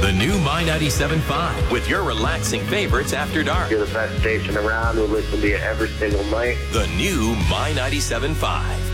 The new My 97.5 with your relaxing favorites after dark. You're the best station around. We'll listen to you every single night. The new My 97.5.